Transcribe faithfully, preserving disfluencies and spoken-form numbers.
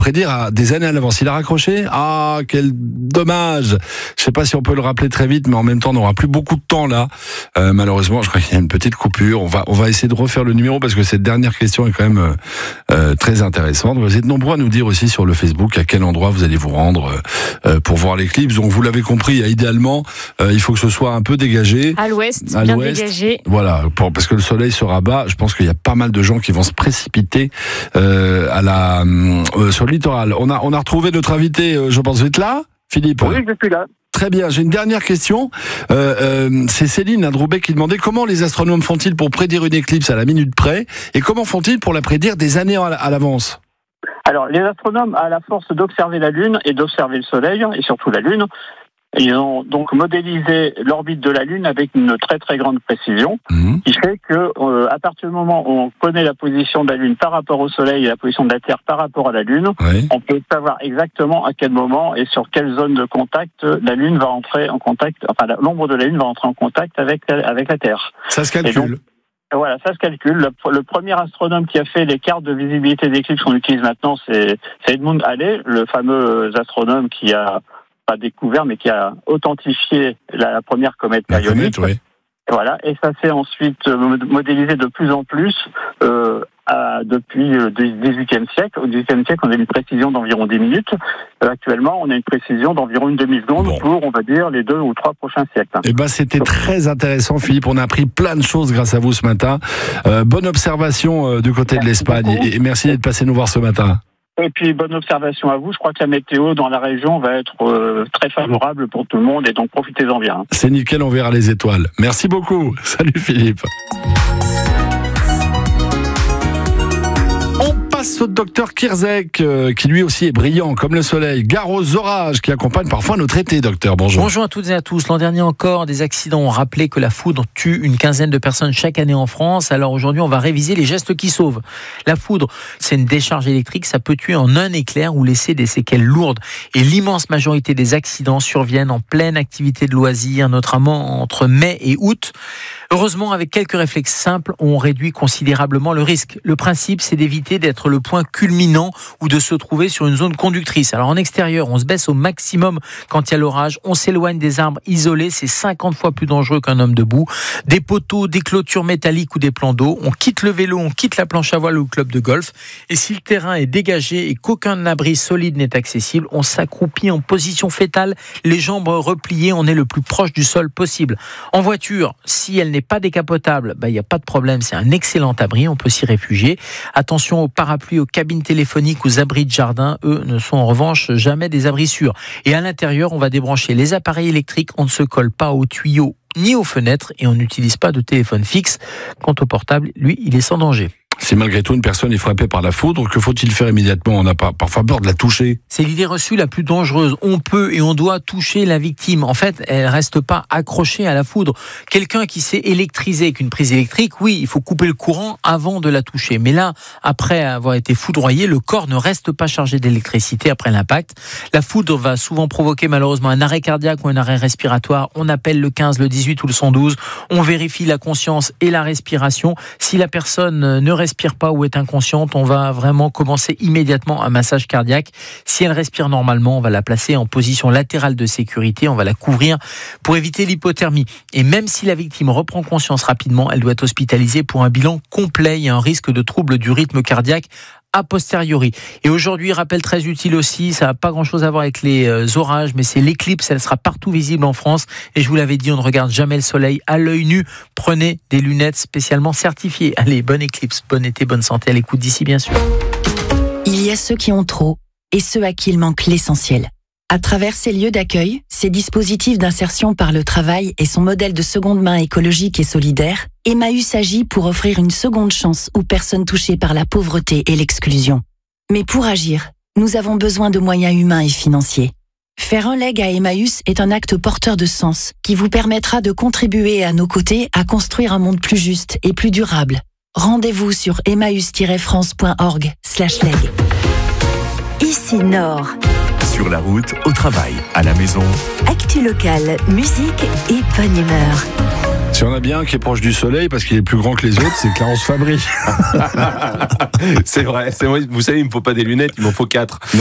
prédire à des années à l'avance. Il a raccroché. Ah, quel dommage. Je sais pas si on peut le rappeler très vite, mais en même temps, on n'aura plus beaucoup de temps là. Euh, malheureusement, je crois qu'il y a une petite coupure. On va, on va essayer de refaire le numéro parce que cette dernière question est quand même euh, très intéressante. Vous êtes nombreux à nous dire aussi sur le Facebook à quel endroit vous allez vous rendre euh, pour voir l'éclipse. Donc vous l'avez compris, idéalement, euh, il faut que ce soit un peu dégagé. À l'ouest, à bien l'ouest. dégagé. Voilà, pour, parce que le soleil se rabat. Je pense qu'il y a pas mal de gens qui vont se précipiter euh, à la euh, sur le littoral. On a on a retrouvé notre invité, euh, je pense, vous êtes là, Philippe? Oui, je suis là. Très bien, j'ai une dernière question. Euh, euh, c'est Céline Adroubet qui demandait comment les astronomes font-ils pour prédire une éclipse à la minute près et comment font-ils pour la prédire des années à l'avance? Alors, les astronomes, à la force d'observer la Lune et d'observer le Soleil, et surtout la Lune, ils ont donc modélisé l'orbite de la Lune avec une très très grande précision, mmh. qui fait que euh, à partir du moment où on connaît la position de la Lune par rapport au Soleil et la position de la Terre par rapport à la Lune, oui. on peut savoir exactement à quel moment et sur quelle zone de contact la Lune va entrer en contact, enfin l'ombre de la Lune va entrer en contact avec avec la Terre. Ça se calcule. Voilà, ça se calcule. Le, le premier astronome qui a fait les cartes de visibilité d'éclipse qu'on utilise maintenant, c'est, c'est Edmund Halley, le fameux astronome qui a pas découvert, mais qui a authentifié la, la première comète périodique. Oui. Voilà, et ça s'est ensuite modélisé de plus en plus euh, à, depuis le dix-huitième siècle. Au dix-huitième siècle, on a une précision d'environ dix minutes. Euh, actuellement, on a une précision d'environ une demi-seconde bon. pour, on va dire, les deux ou trois prochains siècles. Eh ben, c'était très intéressant, Philippe. On a appris plein de choses grâce à vous ce matin. Euh, bonne observation euh, du côté merci de l'Espagne beaucoup. Et merci d'être passé nous voir ce matin. Et puis, bonne observation à vous. Je crois que la météo dans la région va être euh, très favorable pour tout le monde et donc profitez-en bien. C'est nickel, on verra les étoiles. Merci beaucoup. Salut Philippe. Au docteur Kierzek, euh, qui lui aussi est brillant comme le soleil. Gare aux orages qui accompagnent parfois notre été, docteur. Bonjour. Bonjour à toutes et à tous. L'an dernier encore, des accidents ont rappelé que la foudre tue une quinzaine de personnes chaque année en France. Alors aujourd'hui, on va réviser les gestes qui sauvent. La foudre, c'est une décharge électrique. Ça peut tuer en un éclair ou laisser des séquelles lourdes. Et l'immense majorité des accidents surviennent en pleine activité de loisirs, notamment entre mai et août. Heureusement, avec quelques réflexes simples, on réduit considérablement le risque. Le principe, c'est d'éviter d'être le point culminant ou de se trouver sur une zone conductrice. Alors en extérieur, on se baisse au maximum quand il y a l'orage. On s'éloigne des arbres isolés, c'est cinquante fois plus dangereux qu'un homme debout. Des poteaux, des clôtures métalliques ou des plans d'eau. On quitte le vélo, on quitte la planche à voile ou le club de golf. Et si le terrain est dégagé et qu'aucun abri solide n'est accessible, on s'accroupit en position fétale, les jambes repliées, on est le plus proche du sol possible. En voiture, si elle n'est pas décapotable, bah, il n'y a pas de problème, c'est un excellent abri, on peut s'y réfugier. Attention aux parapluies, aux cabines téléphoniques, aux abris de jardin, eux ne sont en revanche jamais des abris sûrs. Et à l'intérieur, on va débrancher les appareils électriques, on ne se colle pas aux tuyaux ni aux fenêtres et on n'utilise pas de téléphone fixe. Quant au portable, lui, il est sans danger. Si malgré tout une personne est frappée par la foudre, que faut-il faire immédiatement? On a pas, parfois peur de la toucher. C'est l'idée reçue la plus dangereuse. On peut et on doit toucher la victime. En fait, elle reste pas accrochée à la foudre. Quelqu'un qui s'est électrisé avec une prise électrique, oui, il faut couper le courant avant de la toucher. Mais là, après avoir été foudroyé, le corps ne reste pas chargé d'électricité après l'impact. La foudre va souvent provoquer malheureusement un arrêt cardiaque ou un arrêt respiratoire. On appelle le quinze, le dix-huit ou le cent douze. On vérifie la conscience et la respiration. Si la personne ne respire pas ou est inconsciente, on va vraiment commencer immédiatement un massage cardiaque. Si elle respire normalement, on va la placer en position latérale de sécurité, on va la couvrir pour éviter l'hypothermie. Et même si la victime reprend conscience rapidement, elle doit être hospitalisée pour un bilan complet. Il y a un risque de trouble du rythme cardiaque a posteriori. Et aujourd'hui, rappel très utile aussi, ça n'a pas grand-chose à voir avec les euh, orages, mais c'est l'éclipse, elle sera partout visible en France. Et je vous l'avais dit, on ne regarde jamais le soleil à l'œil nu. Prenez des lunettes spécialement certifiées. Allez, bonne éclipse, bon été, bonne santé à l'écoute d'ici, bien sûr. Il y a ceux qui ont trop et ceux à qui il manque l'essentiel. À travers ces lieux d'accueil, ces dispositifs d'insertion par le travail et son modèle de seconde main écologique et solidaire, Emmaüs agit pour offrir une seconde chance aux personnes touchées par la pauvreté et l'exclusion. Mais pour agir, nous avons besoin de moyens humains et financiers. Faire un leg à Emmaüs est un acte porteur de sens qui vous permettra de contribuer à nos côtés à construire un monde plus juste et plus durable. Rendez-vous sur emmaüs tiret france point org slash leg. Ici Nord. Sur la route, au travail, à la maison. Actu locale, musique et bonne humeur. Si on a bien un qui est proche du soleil parce qu'il est plus grand que les autres, c'est Clarence Fabry. C'est vrai, c'est vrai. Vous savez, il me faut pas des lunettes, il m'en faut quatre.